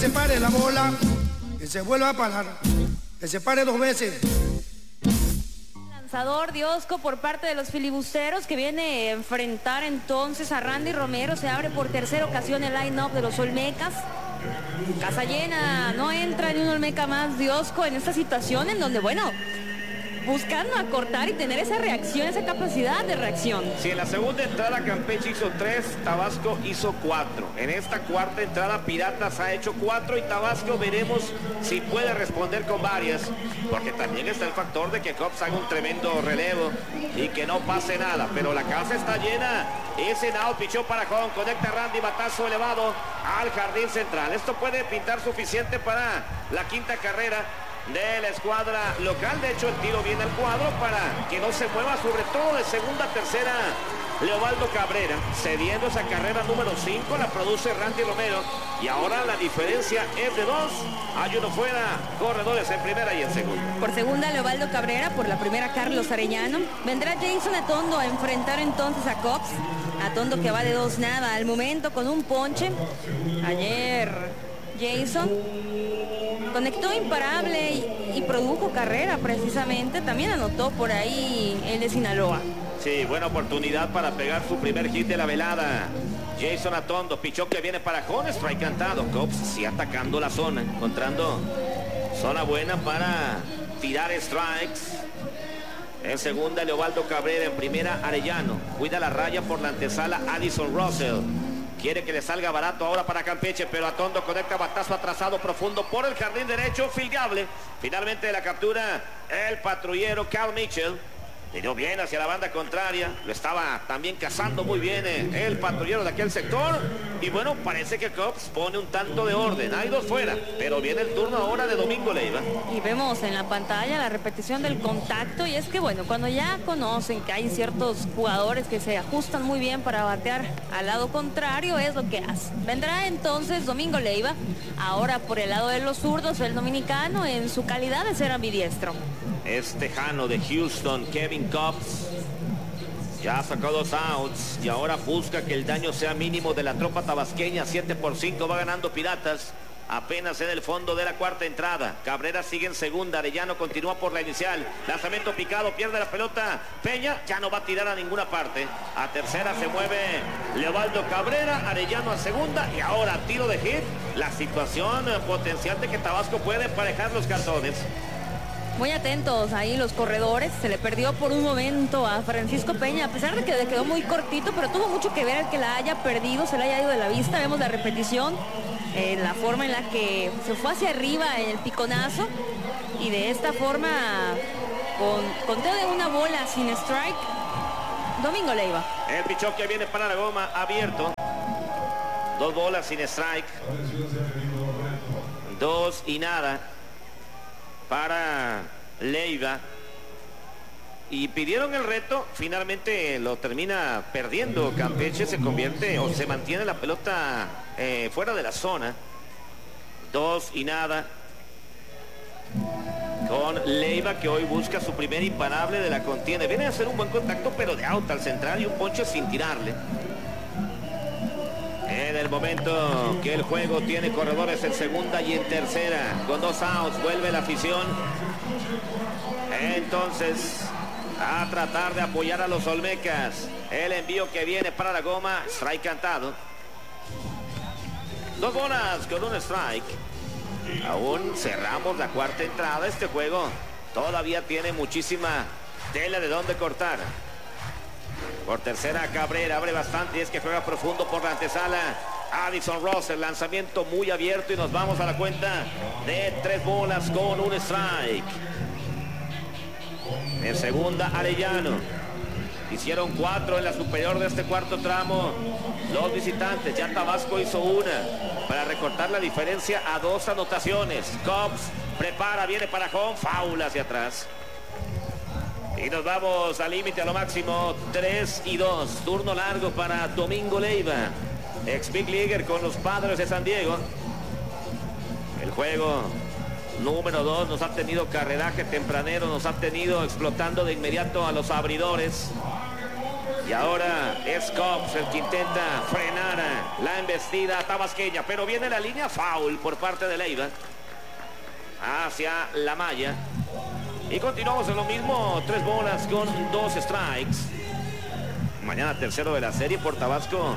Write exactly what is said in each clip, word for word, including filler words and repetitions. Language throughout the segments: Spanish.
se pare la bola, que se vuelva a parar, que se pare dos veces. Lanzador Diosco por parte de los filibusteros que viene a enfrentar entonces a Randy Romero. Se abre por tercera ocasión el line-up de los Olmecas. Casa llena, no entra ni un Olmeca más Diosco en esta situación en donde, bueno, buscando acortar y tener esa reacción, esa capacidad de reacción. Si en la segunda entrada Campeche hizo tres, Tabasco hizo cuatro. En esta cuarta entrada Piratas ha hecho cuatro y Tabasco veremos si puede responder con varias, porque también está el factor de que Cops haga un tremendo relevo y que no pase nada, pero la casa está llena. Ese Nao pichó para Jón, conecta Randy, batazo elevado al jardín central. Esto puede pintar suficiente para la quinta carrera de la escuadra local. De hecho, el tiro viene al cuadro para que no se mueva, sobre todo de segunda a tercera, Leobaldo Cabrera, cediendo esa carrera número cinco, la produce Randy Romero, y ahora la diferencia es de dos. Hay uno fuera, corredores en primera y en segunda. Por segunda Leobaldo Cabrera, por la primera Carlos Arellano. Vendrá Jason Atondo a enfrentar entonces a Cops. Atondo que va de dos nada al momento con un ponche. Ayer Jason conectó imparable y, y produjo carrera precisamente. También anotó por ahí el de Sinaloa. Sí, buena oportunidad para pegar su primer hit de la velada. Jason Atondo, pichó que viene para Jón, strike cantado. Cops sí atacando la zona, encontrando zona buena para tirar strikes. En segunda Leobaldo Cabrera, en primera Arellano. Cuida la raya por la antesala Addison Russell. Quiere que le salga barato ahora para Campeche, pero Atondo conecta batazo atrasado profundo por el jardín derecho, fildeable. Finalmente la captura el patrullero Cal Mitchell. Tiró bien hacia la banda contraria, lo estaba también cazando muy bien eh, el patrullero de aquel sector. Y bueno, parece que Cops pone un tanto de orden. Hay dos fuera, pero viene el turno ahora de Domingo Leiva. Y vemos en la pantalla la repetición del contacto. Y es que bueno, cuando ya conocen que hay ciertos jugadores que se ajustan muy bien para batear al lado contrario, es lo que hace. Vendrá entonces Domingo Leiva, ahora por el lado de los zurdos, el dominicano, en su calidad de ser ambidiestro. Es tejano de Houston, Kevin Cops. Ya sacó dos outs y ahora busca que el daño sea mínimo de la tropa tabasqueña. siete por cinco va ganando Piratas. Apenas en el fondo de la cuarta entrada. Cabrera sigue en segunda. Arellano continúa por la inicial. Lanzamiento picado, pierde la pelota. Peña ya no va a tirar a ninguna parte. A tercera se mueve Leobaldo Cabrera. Arellano a segunda y ahora tiro de hit. La situación potencial de que Tabasco puede emparejar los cartones. Muy atentos ahí los corredores. Se le perdió por un momento a Francisco Peña, a pesar de que le quedó muy cortito, pero tuvo mucho que ver el que la haya perdido, se la haya ido de la vista. Vemos la repetición, eh, la forma en la que se fue hacia arriba en el piconazo, y de esta forma, con conteo de una bola sin strike, Domingo Leiva. El pichón que viene para la goma, abierto. Dos bolas sin strike. Dos y nada para Leiva. Y pidieron el reto, finalmente lo termina perdiendo Campeche. Se convierte o se mantiene la pelota eh, fuera de la zona. Dos y nada con Leiva, que hoy busca su primer imparable de la contienda. Viene a hacer un buen contacto, pero de out al central y un ponche sin tirarle. En el momento que el juego tiene corredores en segunda y en tercera, con dos outs, vuelve la afición. Entonces, a tratar de apoyar a los Olmecas. El envío que viene para la goma, strike cantado. Dos bolas con un strike. Aún cerramos la cuarta entrada. Este juego todavía tiene muchísima tela de dónde cortar. Por tercera Cabrera, abre bastante y es que juega profundo por la antesala Addison Russell. Lanzamiento muy abierto y nos vamos a la cuenta de tres bolas con un strike. En segunda Arellano. Hicieron cuatro en la superior de este cuarto tramo los visitantes. Ya Tabasco hizo una para recortar la diferencia a dos anotaciones. Cops prepara, viene para home, foul hacia atrás. Y nos vamos al límite a lo máximo, tres y dos. Turno largo para Domingo Leiva, ex Big Leaguer con los Padres de San Diego. El juego número dos nos ha tenido carreraje tempranero, nos ha tenido explotando de inmediato a los abridores. Y ahora es Cobbs el que intenta frenar la embestida tabasqueña. Pero viene la línea foul por parte de Leiva hacia la malla. Y continuamos en lo mismo. Tres bolas con dos strikes. Mañana tercero de la serie por Tabasco.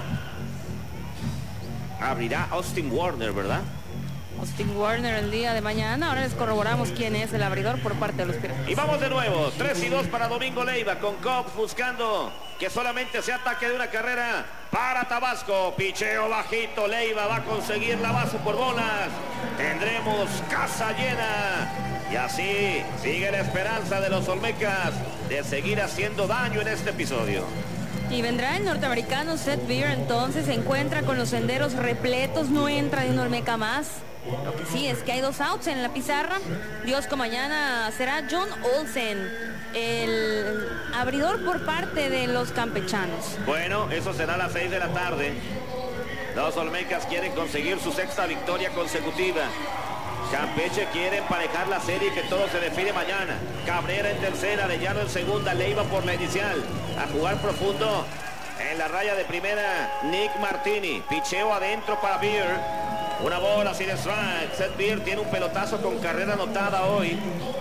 Abrirá Austin Warner, ¿verdad? Austin Warner el día de mañana. Ahora les corroboramos quién es el abridor por parte de los Piratas. Y vamos de nuevo. tres y dos para Domingo Leiva, con Cobbs buscando que solamente se ataque de una carrera para Tabasco. Picheo bajito. Leiva va a conseguir la base por bolas. Tendremos casa llena. Y así sigue la esperanza de los Olmecas de seguir haciendo daño en este episodio. Y vendrá el norteamericano Seth Beer, entonces se encuentra con los senderos repletos, no entra de un Olmeca más. Lo que sí es que hay dos outs en la pizarra. Diosco mañana será John Olsen, el abridor por parte de los campechanos. Bueno, eso será a las seis de la tarde. Los Olmecas quieren conseguir su sexta victoria consecutiva. Campeche quiere emparejar la serie y que todo se define mañana. Cabrera en tercera, Arellano en segunda, Leiva por la inicial. A jugar profundo en la raya de primera, Nick Martini. Picheo adentro para Beer. Una bola sin strike. Seth Beer tiene un pelotazo con carrera anotada hoy.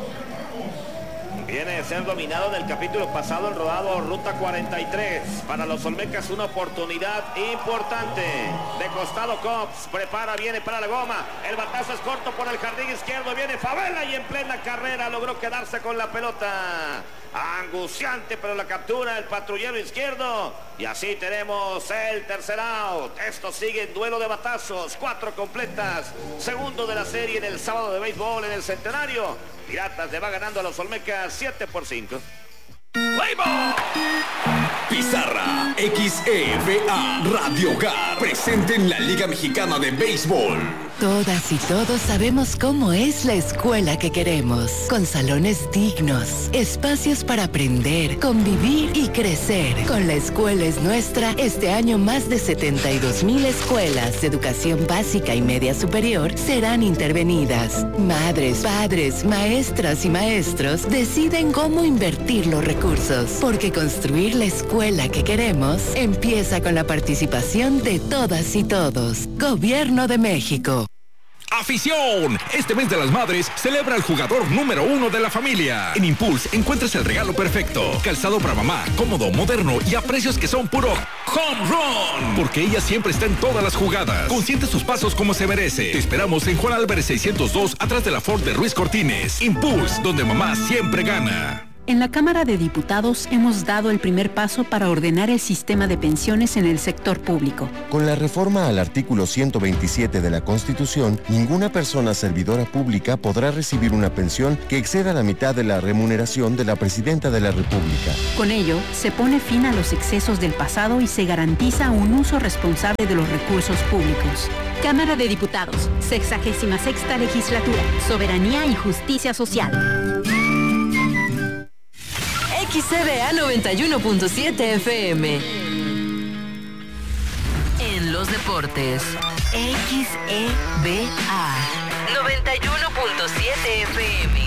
Viene de ser dominado en el capítulo pasado el rodado Ruta cuarenta y tres. Para los Olmecas una oportunidad importante. De costado Cobbs, prepara, viene para la goma. El batazo es corto por el jardín izquierdo. Viene Favela y en plena carrera logró quedarse con la pelota. Angustiante, pero la captura el patrullero izquierdo. Y así tenemos el tercer out. Esto sigue en duelo de batazos. Cuatro completas. Segundo de la serie en el sábado de béisbol en el Centenario. Piratas le va ganando a los Olmecas siete por cinco. ¡Leiva! Pizarra X E V A Radio Hogar presente en la Liga Mexicana de Béisbol. Todas y todos sabemos cómo es la escuela que queremos, con salones dignos, espacios para aprender, convivir y crecer. Con La Escuela es Nuestra, este año más de setenta y dos mil escuelas de educación básica y media superior serán intervenidas. Madres, padres, maestras y maestros deciden cómo invertir los recursos, porque construir la escuela que queremos empieza con la participación de todas y todos. Gobierno de México. ¡Afición! Este mes de las madres celebra al jugador número uno de la familia. En Impulse encuentras el regalo perfecto. Calzado para mamá, cómodo, moderno y a precios que son puro home run. Porque ella siempre está en todas las jugadas. Consiente sus pasos como se merece. Te esperamos en Juan Álvarez seiscientos dos, atrás de la Ford de Ruiz Cortines. Impulse, donde mamá siempre gana. En la Cámara de Diputados hemos dado el primer paso para ordenar el sistema de pensiones en el sector público. Con la reforma al artículo ciento veintisiete de la Constitución, ninguna persona servidora pública podrá recibir una pensión que exceda la mitad de la remuneración de la Presidenta de la República. Con ello, se pone fin a los excesos del pasado y se garantiza un uso responsable de los recursos públicos. Cámara de Diputados, sexagésima sexta legislatura, Soberanía y Justicia Social. X E V A noventa y uno punto siete F M. En los deportes, X E V A noventa y uno punto siete F M.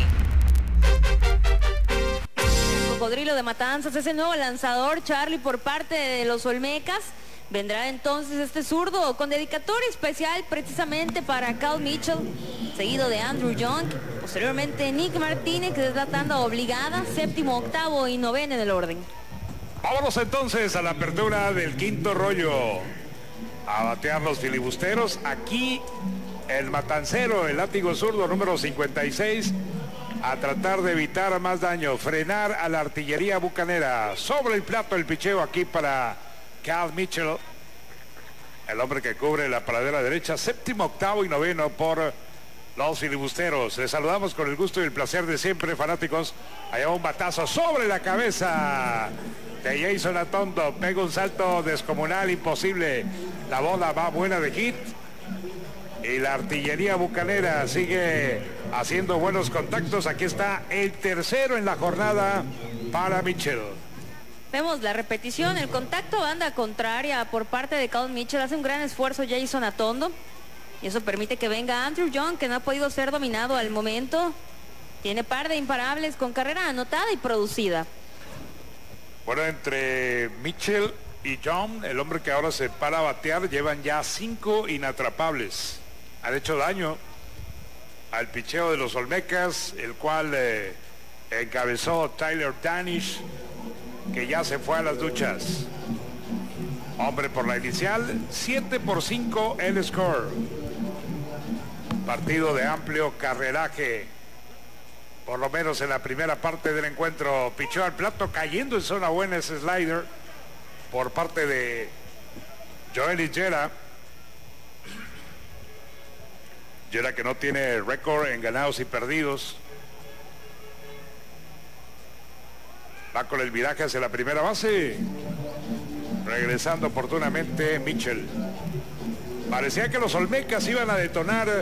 Cocodrilo de Matanzas es el nuevo lanzador, Charlie, por parte de los Olmecas. Vendrá entonces este zurdo con dedicatoria especial precisamente para Cal Mitchell, seguido de Andrew Young. Posteriormente Nick Martínez, que es la tanda obligada, séptimo, octavo y noveno en el orden. Vámonos entonces a la apertura del quinto rollo. A batear los filibusteros. Aquí el matancero, el látigo zurdo número cincuenta y seis. A tratar de evitar más daño. Frenar a la artillería bucanera. Sobre el plato el picheo aquí para Cal Mitchell, el hombre que cubre la pradera derecha. Séptimo, octavo y noveno por los filibusteros. Les saludamos con el gusto y el placer de siempre, fanáticos. Allá un batazo sobre la cabeza de Jason Atondo. Pega un salto descomunal, imposible. La bola va buena de hit. Y la artillería bucanera sigue haciendo buenos contactos. Aquí está el tercero en la jornada para Mitchell. Vemos la repetición, el contacto banda contraria por parte de Cal Mitchell. Hace un gran esfuerzo Jason Atondo. Y eso permite que venga Andrew Young, que no ha podido ser dominado al momento. Tiene par de imparables con carrera anotada y producida. Bueno, entre Mitchell y John, el hombre que ahora se para a batear, llevan ya cinco inatrapables. Han hecho daño al picheo de los Olmecas, el cual eh, encabezó Tyler Danish, que ya se fue a las duchas. Hombre por la inicial, siete por cinco el score. Partido de amplio carreraje, por lo menos en la primera parte del encuentro. Pichó al plato, cayendo en zona buena ese slider por parte de Joely Jera. Jera, que no tiene récord en ganados y perdidos. Va con el viraje hacia la primera base. Regresando oportunamente Mitchell. Parecía que los Olmecas iban a detonar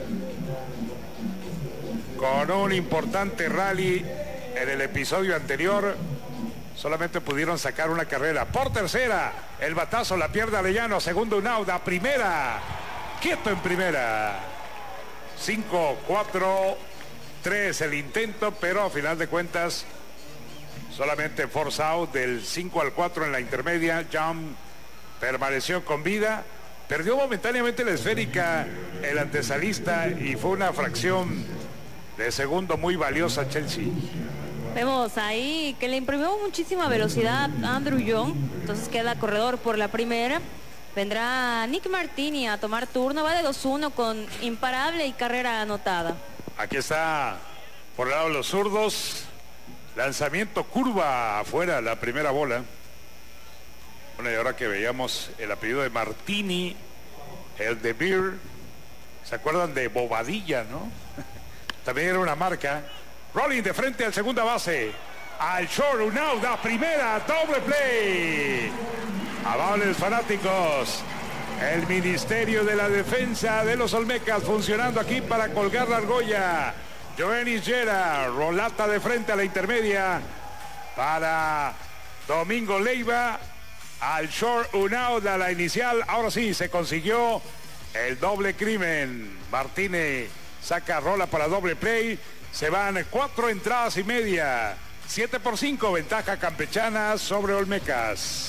con un importante rally en el episodio anterior. Solamente pudieron sacar una carrera. Por tercera, el batazo la pierde Arellano. Segundo, un out. A primera, quieto en primera. cinco, cuatro, tres el intento, pero a final de cuentas solamente force out. Del cinco al cuatro en la intermedia. John permaneció con vida. Perdió momentáneamente la esférica el antesalista y fue una fracción de segundo muy valiosa Chelsea. Vemos ahí que le imprimió muchísima velocidad a Andrew Young. Entonces queda corredor por la primera. Vendrá Nick Martini a tomar turno. Va de dos uno con imparable y carrera anotada. Aquí está por el lado de los zurdos. Lanzamiento curva afuera, la primera bola. Bueno, y ahora que veíamos el apellido de Martini, el de Beer, ¿se acuerdan de Bobadilla, no? También era una marca. Rolling de frente al segunda base. Al short, un out, a primera, doble play. Amables fanáticos, el Ministerio de la Defensa de los Olmecas funcionando aquí para colgar la argolla. Joely Jera, rolata de frente a la intermedia para Domingo Leiva. Al short, un out a la inicial. Ahora sí, se consiguió el doble crimen. Martínez saca rola para doble play. Se van cuatro entradas y media. siete por cinco, ventaja campechana sobre Olmecas.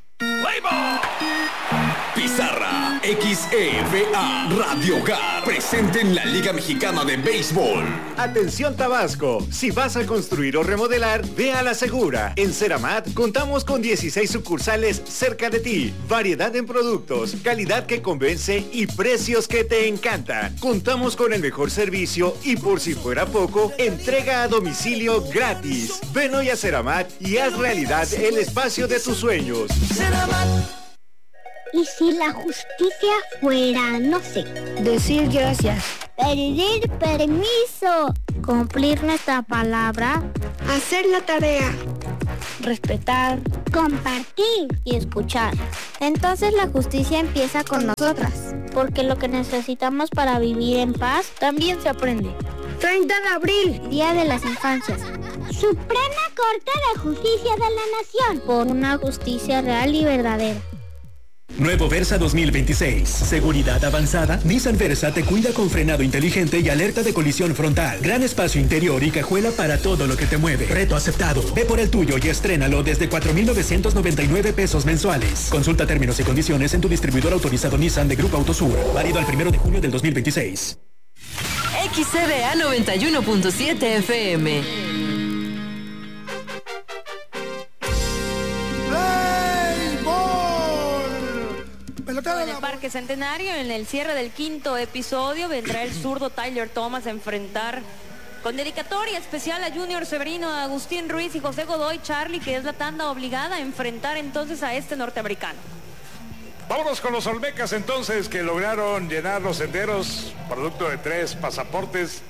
Pizarra X E V A Radio Hogar presente en la Liga Mexicana de Béisbol. Atención Tabasco, si vas a construir o remodelar, ve a la segura. En Ceramat contamos con dieciséis sucursales cerca de ti. Variedad en productos, calidad que convence y precios que te encantan. Contamos con el mejor servicio y por si fuera poco, entrega a domicilio gratis. Ven hoy a Ceramat y haz realidad el espacio de tus sueños. ¿Y si la justicia fuera, no sé, decir gracias, pedir permiso, cumplir nuestra palabra, hacer la tarea, respetar, compartir y escuchar? Entonces la justicia empieza con nosotras, porque lo que necesitamos para vivir en paz también se aprende. treinta de abril, Día de las Infancias. Suprema Corte de Justicia de la Nación, por una justicia real y verdadera. Nuevo Versa dos mil veintiséis. Seguridad avanzada. Nissan Versa te cuida con frenado inteligente y alerta de colisión frontal. Gran espacio interior y cajuela para todo lo que te mueve. Reto aceptado. Ve por el tuyo y estrénalo desde cuatro mil novecientos noventa y nueve pesos mensuales. Consulta términos y condiciones en tu distribuidor autorizado Nissan de Grupo Autosur. Válido al primero de junio del dos mil veintiséis. X E V A noventa y uno punto siete F M. En el Parque Centenario, en el cierre del quinto episodio, vendrá el zurdo Tyler Thomas a enfrentar con dedicatoria especial a Junior Severino, a Agustín Ruiz y José Godoy Charlie, que es la tanda obligada a enfrentar entonces a este norteamericano. Vámonos con los Olmecas entonces, que lograron llenar los senderos, producto de tres pasaportes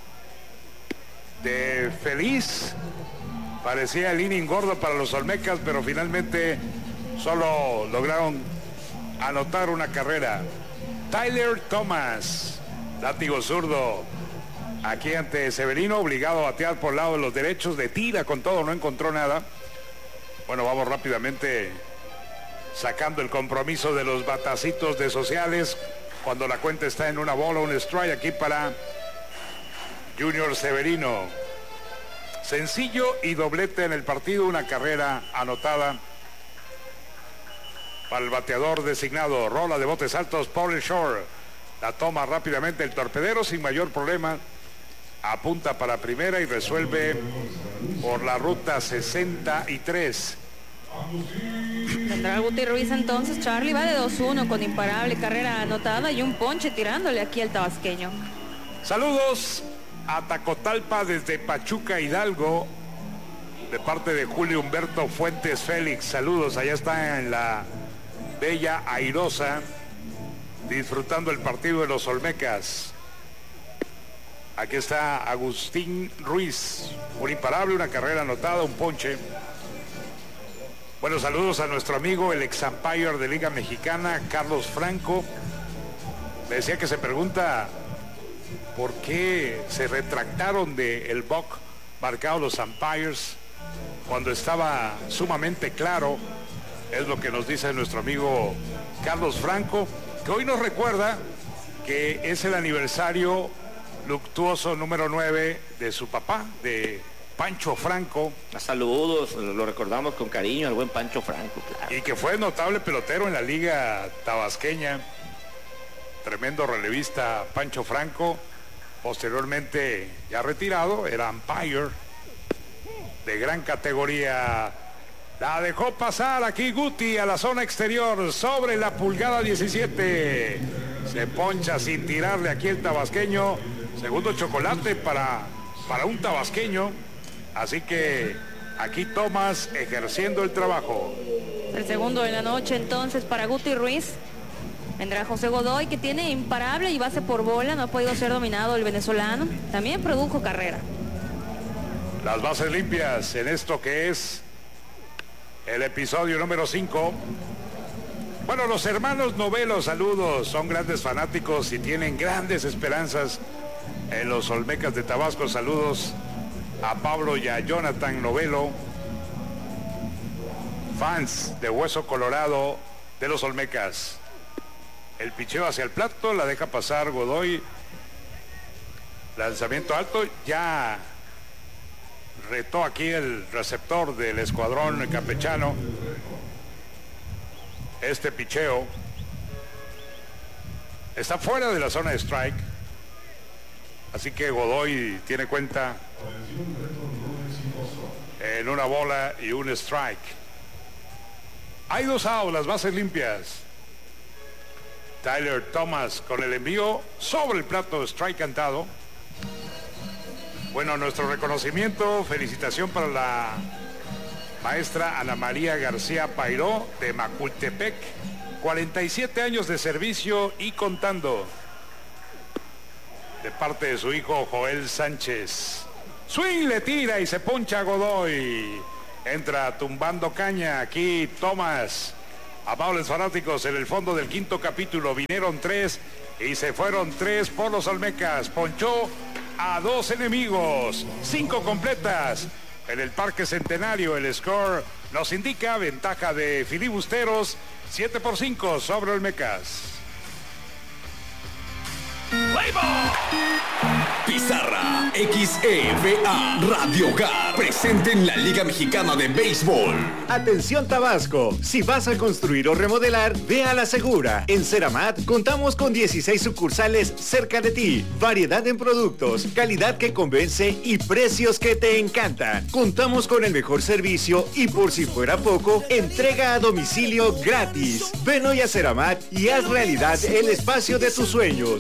de feliz. Parecía el inning gordo para los Olmecas, pero finalmente solo lograron anotar una carrera. Tyler Thomas, látigo zurdo, aquí ante Severino, obligado a batear por el lado de los derechos, de tira con todo, no encontró nada. Bueno, vamos rápidamente sacando el compromiso de los batacitos de sociales cuando la cuenta está en una bola, un strike aquí para Junior Severino. Sencillo y doblete en el partido, una carrera anotada para el bateador designado. Rola de botes altos, Paul Shore. La toma rápidamente el torpedero sin mayor problema. Apunta para primera y resuelve por la ruta sesenta y tres. Tendrá Guti Ruiz entonces. Charlie va de dos uno con imparable carrera anotada y un ponche tirándole aquí al tabasqueño. Saludos a Tacotalpa desde Pachuca, Hidalgo, de parte de Julio Humberto Fuentes Félix. Saludos, allá está en la bella airosa, disfrutando el partido de los Olmecas. Aquí está Agustín Ruiz, un imparable, una carrera anotada, un ponche. Bueno, saludos a nuestro amigo, el ex umpire de Liga Mexicana, Carlos Franco. Me decía que se pregunta por qué se retractaron del B O C marcado los umpires cuando estaba sumamente claro. Es lo que nos dice nuestro amigo Carlos Franco, que hoy nos recuerda que es el aniversario luctuoso número nueve de su papá, de Pancho Franco. Saludos, lo recordamos con cariño al buen Pancho Franco, claro. Y que fue notable pelotero en la liga tabasqueña. Tremendo relevista Pancho Franco. Posteriormente, ya retirado, era umpire de gran categoría. La dejó pasar aquí Guti a la zona exterior sobre la pulgada diecisiete. Se poncha sin tirarle aquí el tabasqueño. Segundo chocolate para, para un tabasqueño. Así que aquí Tomás ejerciendo el trabajo. El segundo de la noche entonces para Guti Ruiz. Vendrá José Godoy, que tiene imparable y base por bola. No ha podido ser dominado el venezolano. También produjo carrera. Las bases limpias en esto que es el episodio número cinco. Bueno, los hermanos Novelo, saludos. Son grandes fanáticos y tienen grandes esperanzas en los Olmecas de Tabasco. Saludos a Pablo y a Jonathan Novelo, fans de Hueso Colorado de los Olmecas. El picheo hacia el plato, la deja pasar Godoy. Lanzamiento alto, ya retó aquí el receptor del escuadrón campechano. Este picheo está fuera de la zona de strike, así que Godoy tiene cuenta en una bola y un strike. Hay dos outs, las bases limpias. Tyler Thomas con el envío sobre el plato, strike cantado. Bueno, nuestro reconocimiento, felicitación para la maestra Ana María García Pairó de Macultepec, cuarenta y siete años de servicio y contando, de parte de su hijo Joel Sánchez. Swing, le tira y se poncha a Godoy. Entra tumbando caña aquí Tomás. Amables fanáticos, en el fondo del quinto capítulo vinieron tres y se fueron tres por los Olmecas. Ponchó a dos enemigos, cinco completas. En el Parque Centenario el score nos indica ventaja de filibusteros, siete por cinco sobre Olmecas. Pizarra X E V A Radio Hogar presente en la Liga Mexicana de Béisbol. Atención Tabasco, si vas a construir o remodelar, ve a La Segura. En Ceramat contamos con dieciséis sucursales cerca de ti. Variedad en productos, calidad que convence y precios que te encantan. Contamos con el mejor servicio y, por si fuera poco, entrega a domicilio gratis. Ven hoy a Ceramat y haz realidad el espacio de tus sueños.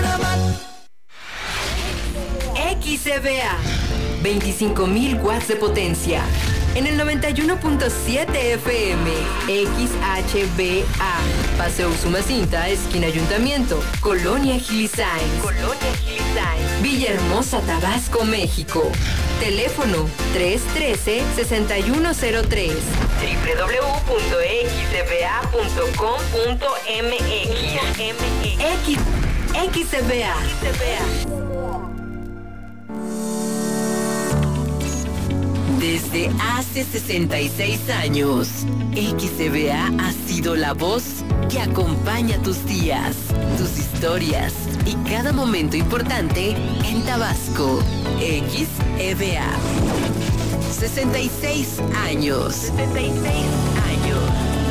X E V A, veinticinco mil watts de potencia. En el noventa y uno punto siete F M, X H B A, Paseo Usumacinta, esquina Ayuntamiento, Colonia Gilisain. Colonia Gilisain. Villahermosa, Tabasco, México. Teléfono tres uno tres, seis uno cero tres. doble u doble u doble u punto x e v a punto com punto m x. X, X E V A. Desde Desde hace sesenta y seis años, X E V A ha sido la voz que acompaña tus días, tus historias y cada momento importante en Tabasco. X E V A. sesenta y seis años. sesenta y seis años.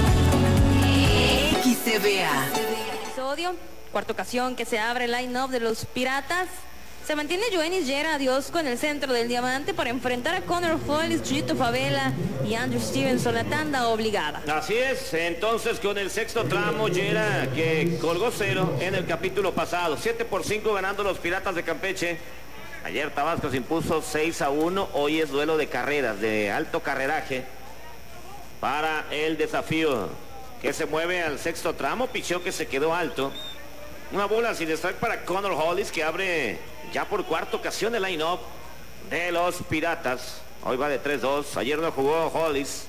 X E V A. Episodio, cuarta ocasión que se abre el line-up de los Piratas. Se mantiene Yoenis Yera Diosco en el centro del diamante para enfrentar a Connor Hollis, Chuyito Favela y Andrew Stevenson, la tanda obligada. Así es, entonces con el sexto tramo, Yera que colgó cero en el capítulo pasado. siete por cinco ganando los Piratas de Campeche. Ayer Tabasco se impuso seis a uno. Hoy es duelo de carreras, de alto carreraje para el desafío que se mueve al sexto tramo. Pichó que se quedó alto. Una bola sin strike para Connor Hollis, que abre ya por cuarta ocasión el line-up de los Piratas. Hoy va de tres dos. Ayer no jugó Hollis.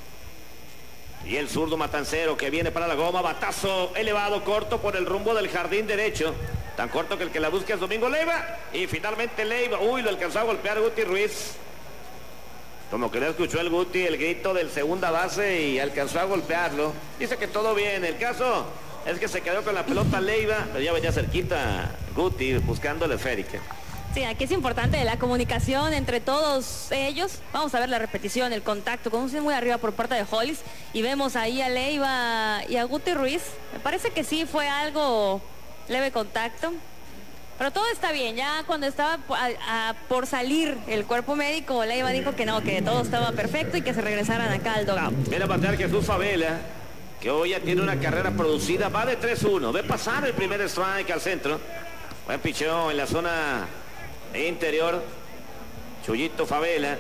Y el zurdo matancero que viene para la goma. Batazo elevado, corto por el rumbo del jardín derecho. Tan corto que el que la busca es Domingo Leiva. Y finalmente Leiva. Uy, lo alcanzó a golpear Guti Ruiz. Como que no escuchó el Guti el grito del segunda base y alcanzó a golpearlo. Dice que todo bien. El caso es que se quedó con la pelota Leiva, pero ya venía cerquita Guti buscando la esférica. Sí, aquí es importante la comunicación entre todos ellos. Vamos a ver la repetición, el contacto con un swing muy arriba por parte de Hollis. Y vemos ahí a Leiva y a Guti Ruiz. Me parece que sí fue algo leve contacto. Pero todo está bien. Ya cuando estaba a, a, por salir el cuerpo médico, Leiva dijo que no, que todo estaba perfecto y que se regresaran acá al dugout. Viene a batear Jesús Favela, que hoy ya tiene una carrera producida. Va de tres uno. Ve pasar el primer strike al centro. Buen picheo en la zona interior. Chuyito Favela,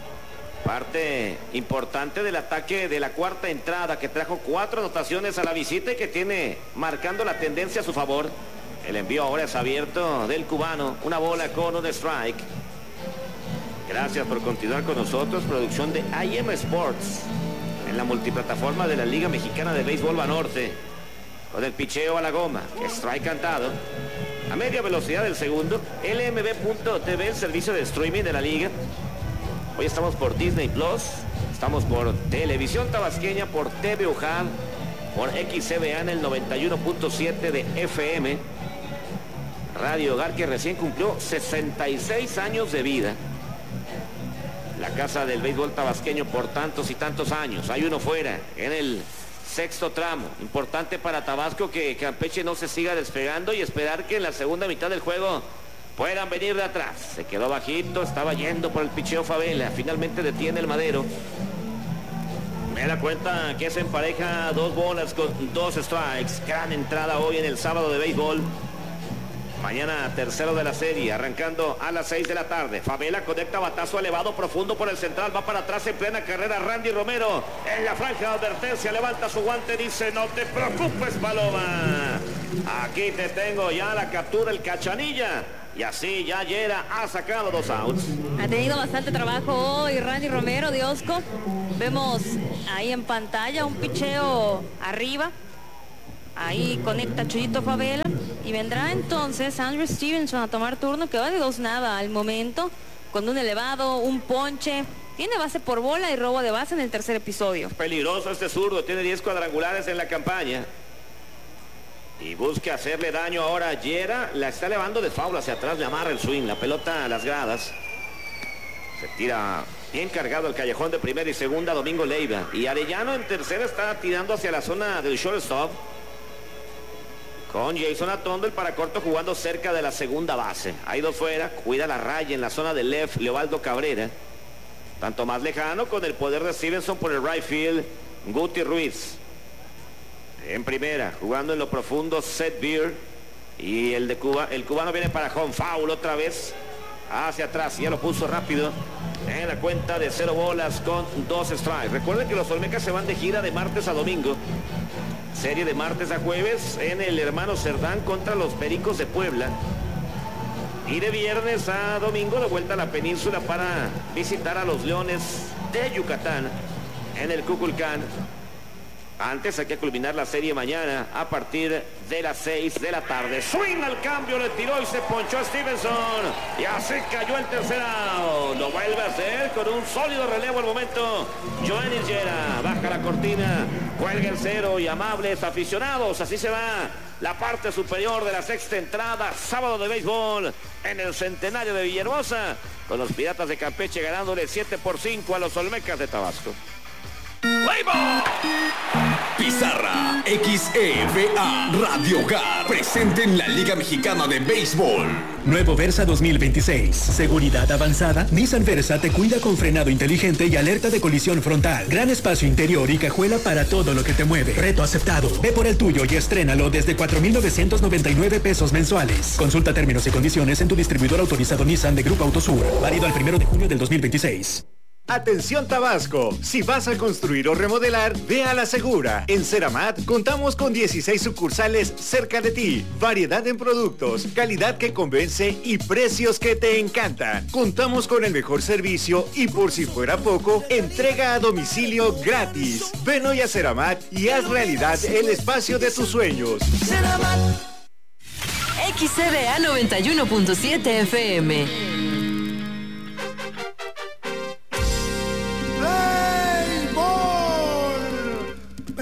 parte importante del ataque de la cuarta entrada, que trajo cuatro anotaciones a la visita y que tiene marcando la tendencia a su favor. El envío ahora es abierto del cubano. Una bola con un strike. Gracias por continuar con nosotros. Producción de I M Sports en la multiplataforma de la Liga Mexicana de Béisbol Banorte. Con el picheo a la goma. Strike cantado. A media velocidad del segundo. L M B punto T V, el servicio de streaming de la liga. Hoy estamos por Disney Plus. Estamos por Televisión Tabasqueña, por T V Ujal, por X E V A en el noventa y uno punto siete de F M. Radio Hogar, que recién cumplió sesenta y seis años de vida. La casa del béisbol tabasqueño por tantos y tantos años. Hay uno fuera en el sexto tramo. Importante para Tabasco que Campeche no se siga despegando y esperar que en la segunda mitad del juego puedan venir de atrás. Se quedó bajito, estaba yendo por el picheo Favela. Finalmente detiene el madero. Me da cuenta que se empareja dos bolas con dos strikes. Gran entrada hoy en el sábado de béisbol. Mañana tercero de la serie, arrancando a las seis de la tarde. Favela conecta batazo elevado profundo por el central. Va para atrás en plena carrera Randy Romero. En la franja de advertencia levanta su guante. Dice: no te preocupes, Paloma. Aquí te tengo ya la captura, el cachanilla. Y así ya Yera ha sacado dos outs. Ha tenido bastante trabajo hoy Randy Romero de Osco. Vemos ahí en pantalla un picheo arriba. Ahí conecta Chuyito Favela y vendrá entonces Andrew Stevenson a tomar turno, que va de dos nada al momento, con un elevado, un ponche. Tiene base por bola y robo de base en el tercer episodio. Peligroso este zurdo, tiene diez cuadrangulares en la campaña. Y busca hacerle daño ahora a Yera. La está elevando de foul hacia atrás, le amarra el swing, la pelota a las gradas. Se tira bien cargado el callejón de primera y segunda Domingo Leiva. Y Arellano en tercera está tirando hacia la zona del shortstop. Con Jason Atondo, el para corto jugando cerca de la segunda base. Hay dos fuera, cuida la raya en la zona del left, Leobaldo Cabrera. Tanto más lejano con el poder de Stevenson por el right field, Guti Ruiz. En primera, jugando en lo profundo, Seth Beer. Y el de Cuba, el cubano viene para home, foul otra vez. Hacia atrás, ya lo puso rápido. En la cuenta de cero bolas con dos strikes. Recuerden que los Olmecas se van de gira de martes a domingo. Serie de martes a jueves en el Hermano Cerdán contra los Pericos de Puebla. Y de viernes a domingo de vuelta a la península para visitar a los Leones de Yucatán en el Cuculcán. Antes hay que culminar la serie mañana a partir de las seis de la tarde. Swing al cambio, le tiró y se ponchó a Stevenson. Y así cayó el tercer out. Lo vuelve a hacer con un sólido relevo al momento. Joan Higuera baja la cortina, cuelga el cero y amables aficionados. Así se va la parte superior de la sexta entrada. Sábado de béisbol en el Centenario de Villahermosa, con los Piratas de Campeche ganándole siete por cinco a los Olmecas de Tabasco. Pizarra X E V A Radio Hogar presente en la Liga Mexicana de Béisbol. Nuevo Versa dos mil veintiséis. Seguridad avanzada. Nissan Versa te cuida con frenado inteligente y alerta de colisión frontal. Gran espacio interior y cajuela para todo lo que te mueve. Reto aceptado. Ve por el tuyo y estrénalo desde cuatro mil novecientos noventa y nueve pesos mensuales. Consulta términos y condiciones en tu distribuidor autorizado Nissan de Grupo Autosur. Válido al primero de junio del dos mil veintiséis. Atención Tabasco, si vas a construir o remodelar, ve a La Segura. En Ceramat contamos con dieciséis sucursales cerca de ti, variedad en productos, calidad que convence y precios que te encantan. Contamos con el mejor servicio y por si fuera poco, entrega a domicilio gratis. Ven hoy a Ceramat y haz realidad el espacio de tus sueños. X E V A noventa y uno punto siete F M.